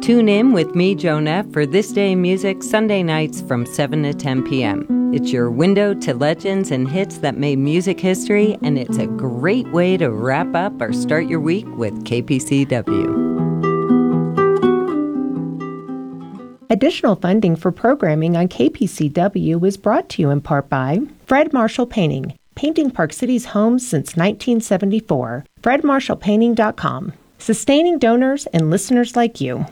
Tune in with me, Jonette, for This Day in Music, Sunday nights from 7 to 10 p.m. It's your window to legends and hits that made music history, and it's a great way to wrap up or start your week with KPCW. Additional funding for programming on KPCW is brought to you in part by Fred Marshall Painting, painting Park City's homes since 1974. FredMarshallPainting.com, sustaining donors and listeners like you.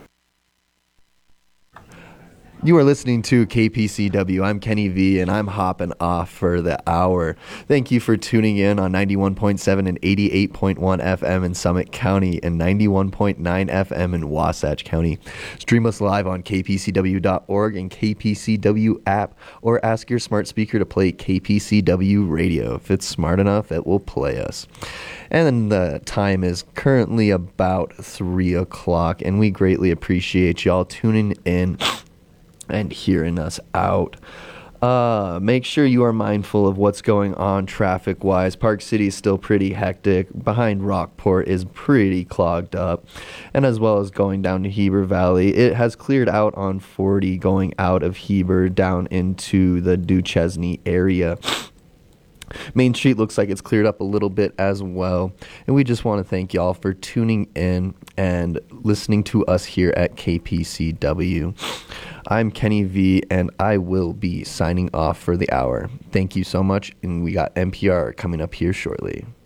You are listening to KPCW. I'm Kenny V, and I'm hopping off for the hour. Thank you for tuning in on 91.7 and 88.1 FM in Summit County and 91.9 FM in Wasatch County. Stream us live on kpcw.org and KPCW app, or ask your smart speaker to play KPCW radio. If it's smart enough, it will play us. And then the time is currently about 3 o'clock, and we greatly appreciate y'all tuning in and hearing us out. Make sure you are mindful of what's going on traffic-wise. Park City is still pretty hectic. Behind Rockport is pretty clogged up. And as well as going down to Heber Valley, it has cleared out on 40 going out of Heber down into the Duchesne area. Main Street looks like it's cleared up a little bit as well. And we just want to thank y'all for tuning in and listening to us here at KPCW. I'm Kenny V, and I will be signing off for the hour. Thank you so much, and we got NPR coming up here shortly.